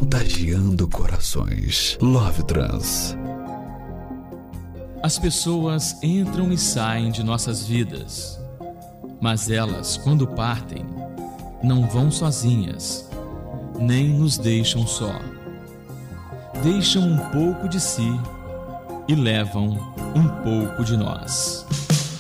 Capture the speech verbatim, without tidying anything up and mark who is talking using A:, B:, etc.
A: contagiando corações. Love Trans.
B: As pessoas entram e saem de nossas vidas, mas elas, quando partem, não vão sozinhas, nem nos deixam só. Deixam um pouco de si e levam um pouco de nós.